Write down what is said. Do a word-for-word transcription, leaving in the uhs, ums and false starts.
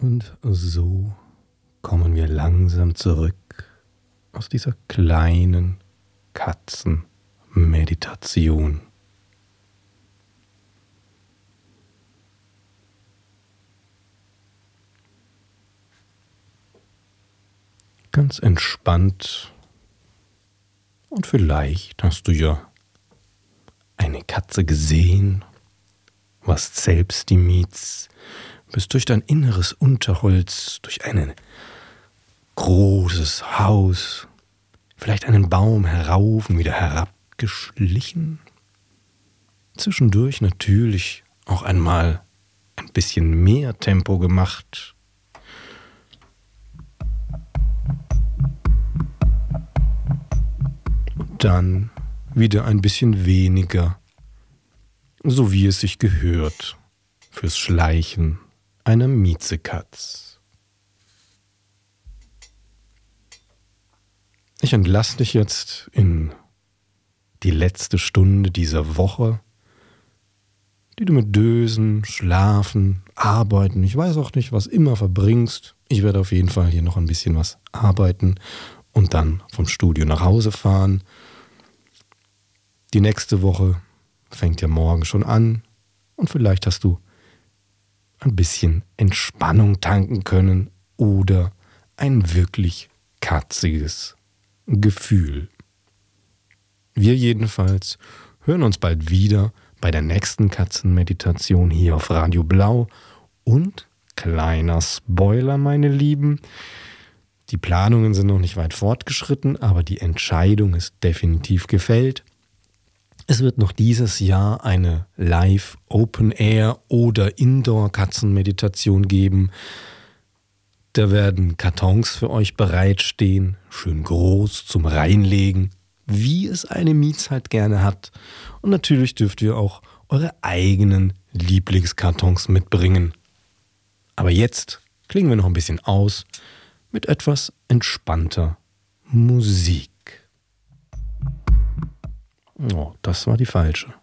Und so kommen wir langsam zurück aus dieser kleinen Katzenmeditation. Ganz entspannt. Und vielleicht hast du ja eine Katze gesehen, warst selbst die Miez, bist durch dein inneres Unterholz, durch ein großes Haus, vielleicht einen Baum herauf und wieder herabgeschlichen. Zwischendurch natürlich auch einmal ein bisschen mehr Tempo gemacht. Und dann wieder ein bisschen weniger, so wie es sich gehört, fürs Schleichen einer Miezekatz. Ich entlasse dich jetzt in die letzte Stunde dieser Woche, die du mit Dösen, Schlafen, Arbeiten, ich weiß auch nicht, was immer verbringst. Ich werde auf jeden Fall hier noch ein bisschen was arbeiten und dann vom Studio nach Hause fahren. Die nächste Woche fängt ja morgen schon an und vielleicht hast du ein bisschen Entspannung tanken können oder ein wirklich katziges Gefühl. Wir jedenfalls hören uns bald wieder bei der nächsten Katzenmeditation hier auf Radio Blau. Und kleiner Spoiler, meine Lieben, die Planungen sind noch nicht weit fortgeschritten, aber die Entscheidung ist definitiv gefällt. Es wird noch dieses Jahr eine Live Open Air oder Indoor Katzenmeditation geben. Da werden Kartons für euch bereitstehen, schön groß zum Reinlegen, wie es eine Miez halt gerne hat. Und natürlich dürft ihr auch eure eigenen Lieblingskartons mitbringen. Aber jetzt klingen wir noch ein bisschen aus mit etwas entspannter Musik. Oh, das war die falsche.